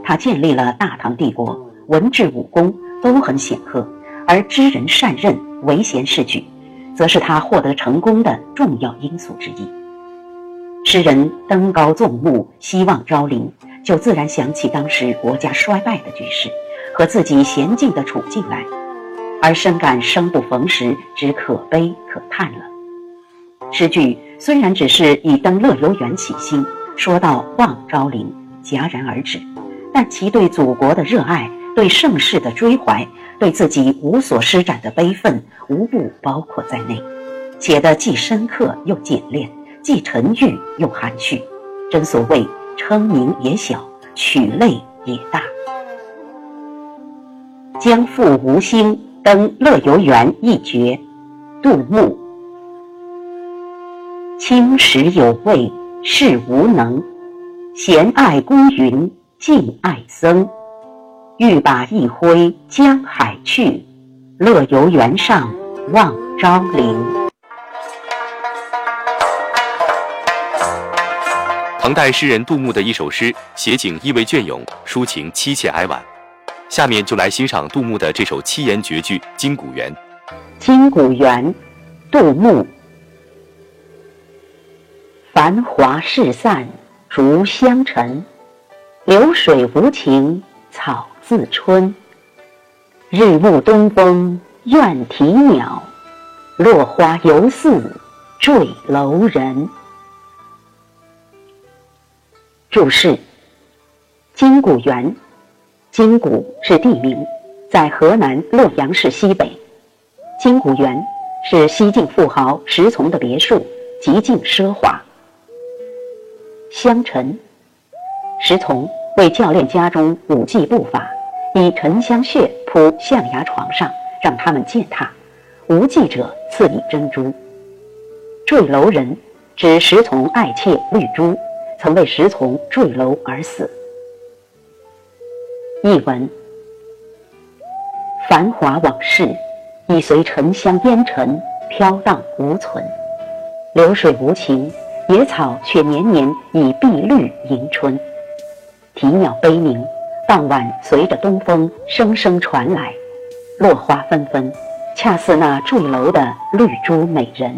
他建立了大唐帝国，文治武功都很显赫，而知人善任，唯贤是举，则是他获得成功的重要因素之一。诗人登高纵目，希望昭陵，就自然想起当时国家衰败的局势和自己娴静的处境来，而深感生不逢时，只可悲可叹了。诗句虽然只是以登乐游原起兴，说到望昭陵戛然而止，但其对祖国的热爱，对盛世的追怀，对自己无所施展的悲愤，无不包括在内，写得既深刻又简练，既沉郁又含蓄，真所谓称名也小，曲类也大。将赴吴兴，登乐游原一绝，杜牧。青史有味，世无能，闲爱孤云，敬爱僧。欲把一挥江海去，乐游原上望昭陵。 唐代诗人杜牧的一首诗，写景意味隽永，抒情凄切哀婉。下面就来欣赏杜牧的这首七言绝句《金谷园》。 金谷园，杜牧。繁华事散逐香尘，流水无情草自春。日暮东风怨啼鸟，落花犹似坠楼人。注释：金谷园，金谷是地名，在河南洛阳市西北。金谷园是西晋富豪石从的别墅，极尽奢华。香尘，石从为教练家中武技步法，以沉香屑铺象牙床上，让他们践踏，无技者赐以珍珠。坠楼人指石从爱妾绿珠，曾为石从坠楼而死。译文：繁华往事已随沉香烟尘飘荡无存，流水无情，野草却年年以碧绿迎春。啼鸟悲鸣，傍晚随着东风声声传来，落花纷纷，恰似那坠楼的绿珠美人。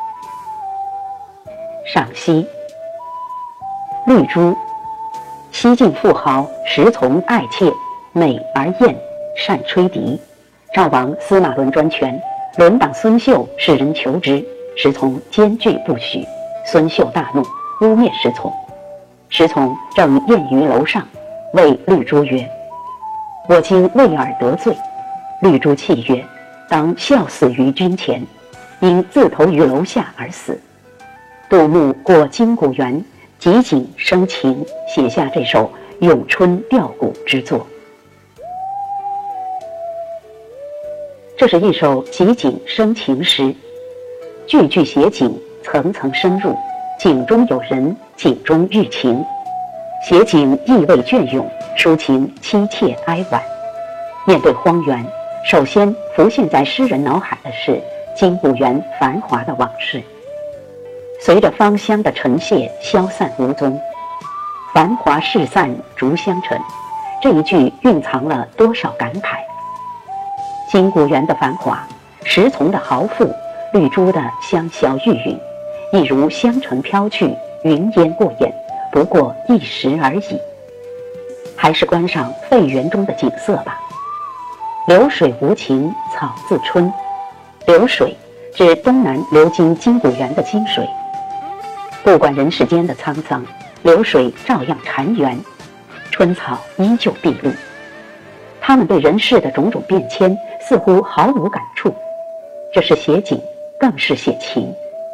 赏析：绿珠，西晋富豪石从爱妾，美而艳，善吹笛。赵王司马伦专权，伦党孙秀世人求之，石从坚决不许。孙秀大怒，污蔑石从。石从正宴于楼上，谓绿珠曰：“我今为尔得罪。”绿珠泣曰：“当笑死于君前，因自投于楼下而死。”杜牧过金谷园，极景生情，写下这首咏春吊古之作。这是一首极景生情诗，句句写景，层层深入，景中有人，景中寓情，写景意味隽永，抒情凄切哀婉。面对荒原，首先浮现在诗人脑海的是金谷园繁华的往事。随着芳香的尘屑消散无踪，繁华事散逐香尘，这一句蕴藏了多少感慨。金谷园的繁华，石从的豪富，绿珠的香消玉殒，一如香尘飘去，云烟过眼，不过一时而已。还是观赏废园中的景色吧。流水无情草自春，流水指东南流经金谷园的金水。不管人世间的沧桑，流水照样潺湲，春草依旧碧绿。他们对人世的种种变迁似乎毫无感触，这是写景，更是写情。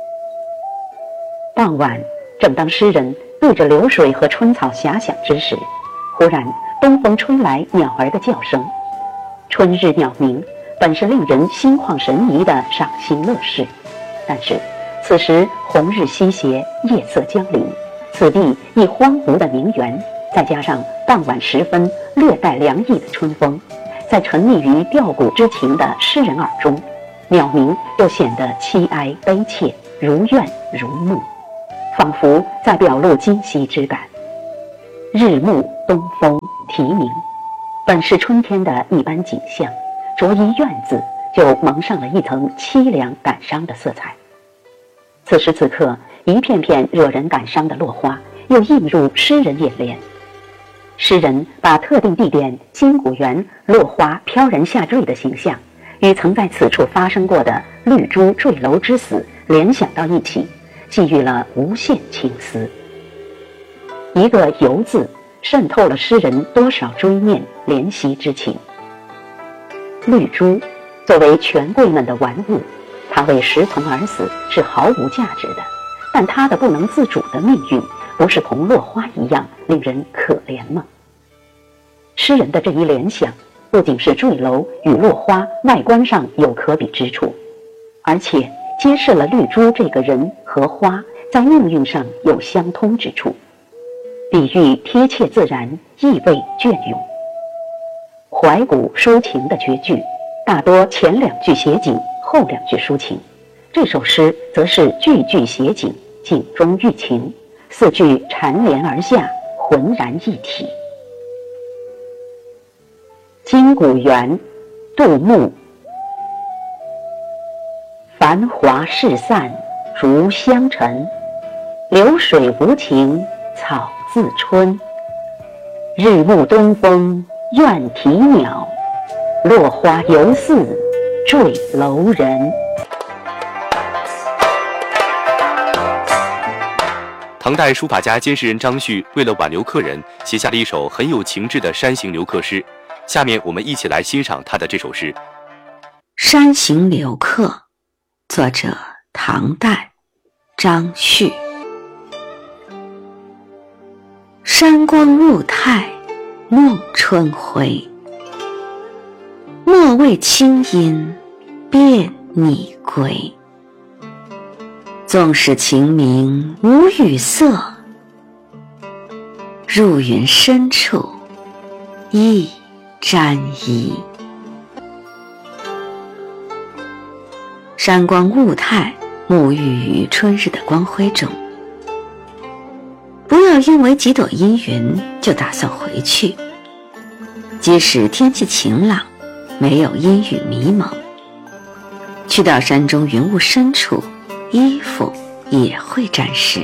傍晚，正当诗人对着流水和春草遐想之时，忽然东风吹来鸟儿的叫声。春日鸟鸣本是令人心旷神怡的赏心乐事，但是此时红日西斜，夜色将临，此地一荒芜的名园，再加上傍晚时分略带凉意的春风，在沉溺于吊古之情的诗人耳中，鸟鸣又显得凄哀悲切，如怨如慕，仿佛在表露今昔之感。日暮东风啼鸣。本是春天的一般景象，着一院字就蒙上了一层凄凉感伤的色彩。此时此刻，一片片惹人感伤的落花又映入诗人眼帘。诗人把特定地点金谷园落花飘然下坠的形象与曾在此处发生过的绿珠坠楼之死联想到一起，寄予了无限情思。一个游字渗透了诗人多少追念怜惜之情。绿珠作为权贵们的玩物，它为食存而死是毫无价值的，但它的不能自主的命运不是同落花一样令人可怜吗？诗人的这一联想不仅是坠楼与落花外观上有可比之处，而且揭示了绿珠这个人和花在命运上有相通之处，比喻贴切自然，意味隽永。怀古抒情的绝句大多前两句写景，后两句抒情，这首诗则是句句写景，景中寓情，四句缠连而下，浑然一体。金谷园，杜牧。繁华事散逐香尘，流水无情草自春。日暮东风怨啼鸟，落花犹似坠楼人。 唐代书法家兼诗人张旭为了挽留客人，写下了一首很有情致的山行留客诗。下面我们一起来欣赏他的这首诗《 山行留客》，作者唐代张旭。山光物态梦春回，莫为清音辨你归。纵使晴明无语色，入云深处一沾衣。山光物态沐浴于春日的光辉中，不要因为几朵阴云就打算回去。即使天气晴朗，没有阴雨迷蒙，去到山中云雾深处，衣服也会沾湿。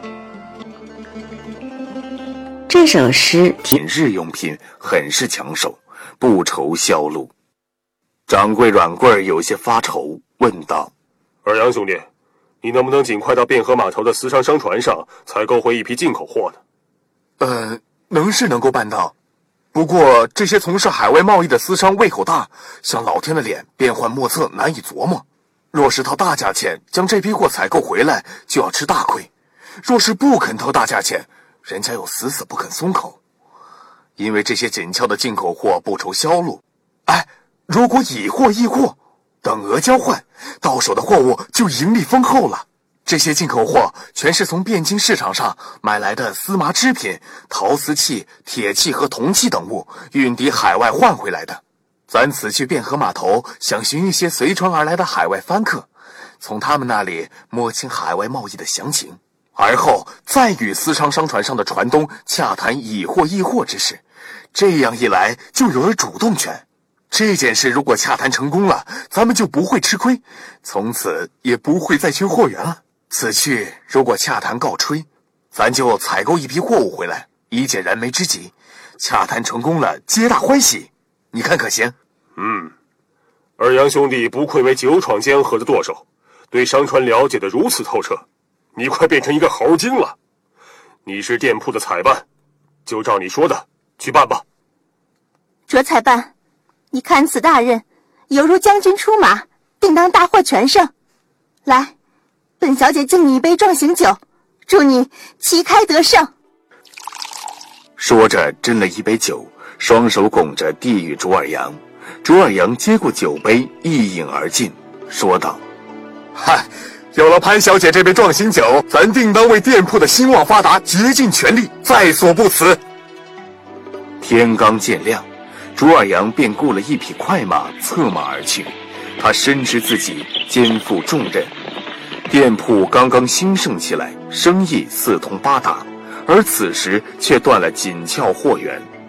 这首诗品日用品很是抢手，不愁销路。掌柜软棍儿有些发愁，问道： 二杨兄弟，你能不能尽快到汴河码头的私商商船上采购回一批进口货呢？ 能是能够办到，不过这些从事海外贸易的私商胃口大，像老天的脸，变幻莫测，难以琢磨。若是掏大价钱将这批货采购回来，就要吃大亏；若是不肯掏大价钱，人家又死死不肯松口。因为这些紧俏的进口货不愁销路，如果以货易货，等额交换，到手的货物就盈利丰厚了。这些进口货全是从汴京市场上买来的丝麻织品、陶瓷器、铁器和铜器等物，运抵海外换回来的。咱此去汴河码头，想寻一些随船而来的海外番客，从他们那里摸清海外贸易的详情，而后再与私商商船上的船东洽谈以货易货之事。这样一来，就有了主动权。这件事如果洽谈成功了，咱们就不会吃亏，从此也不会再缺货源了。此去如果洽谈告吹，咱就采购一批货物回来，以解燃眉之急。洽谈成功了，皆大欢喜。你看可行？ 二杨兄弟不愧为久闯江河的舵手，对商船了解得如此透彻，你快变成一个猴精了。你是店铺的采办，就照你说的去办吧。 卓采办，你堪此大任，犹如将军出马，定当大获全胜。来，本小姐敬你一杯壮行酒，祝你旗开得胜。 说着斟了一杯酒，双手拱着递与卓尔阳。卓尔阳接过酒杯，一饮而尽，说道：有了潘小姐这杯壮行酒，咱定当为店铺的兴旺发达竭尽全力，在所不辞。天刚渐亮，卓尔阳便雇了一匹快马，策马而去。他深知自己肩负重任，店铺刚刚兴盛起来，生意四通八达，而此时却断了紧俏货源。